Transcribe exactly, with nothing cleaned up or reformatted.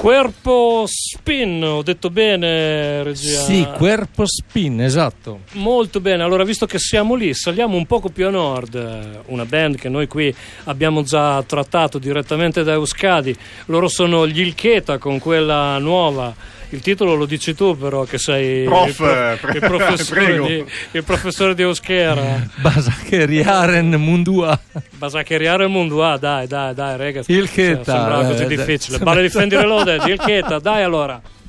Querpo Spin, ho detto bene, regia? Sì, Querpo Spin, esatto. Molto bene, allora visto che siamo lì, saliamo un poco più a nord, una band che noi qui abbiamo già trattato direttamente da Euskadi, loro sono gli Ilketa con quella nuova, il titolo lo dici tu però che sei Prof, il, prof, il, professore, di, il professore di Euskera. Basakeriaren Mundua. Basakeriaren Mundua, dai dai dai ragazzi, Ilketa, sembrava così eh, difficile. dai. Vale difendi reloaded, Ilketa, dai allora.